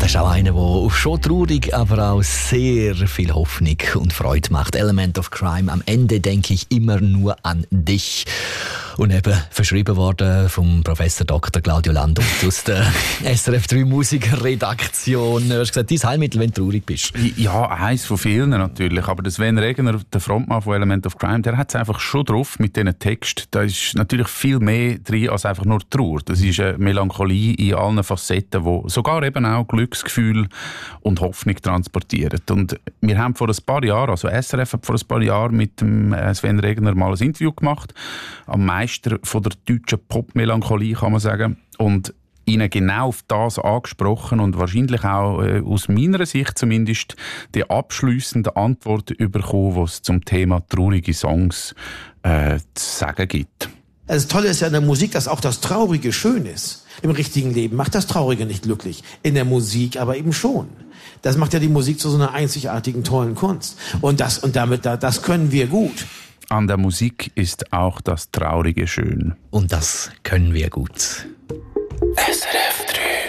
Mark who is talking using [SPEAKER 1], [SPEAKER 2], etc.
[SPEAKER 1] ist auch einer, der schon traurig, aber auch sehr viel Hoffnung und Freude macht. Element of Crime. Am Ende denke ich immer nur an dich. Und eben verschrieben worden vom Professor Dr. Claudio Landung aus der SRF 3 Musikredaktion. Du hast gesagt, dein Heilmittel, wenn du traurig bist.
[SPEAKER 2] Ja, eins von vielen natürlich. Aber der Sven Regner, der Frontmann von Element of Crime, der hat es einfach schon drauf mit diesen Texten. Da ist natürlich viel mehr drin als einfach nur Trauer. Das ist eine Melancholie in allen Facetten, die sogar eben auch Glücksgefühl und Hoffnung transportieren. Und wir haben vor ein paar Jahren, also SRF hat vor ein paar Jahren mit dem Sven Regner mal ein Interview gemacht, am Meister von der deutschen Popmelancholie, kann man sagen. Und ihnen genau auf das angesprochen und wahrscheinlich auch aus meiner Sicht zumindest die abschliessende Antwort bekommen, die es zum Thema traurige Songs zu sagen gibt.
[SPEAKER 3] Das Tolle ist ja in der Musik, dass auch das Traurige schön ist. Im richtigen Leben macht das Traurige nicht glücklich. In der Musik aber eben schon. Das macht ja die Musik zu so einer einzigartigen, tollen Kunst. Und das können wir gut.
[SPEAKER 2] An der Musik ist auch das Traurige schön.
[SPEAKER 1] Und das können wir gut.
[SPEAKER 2] SRF 3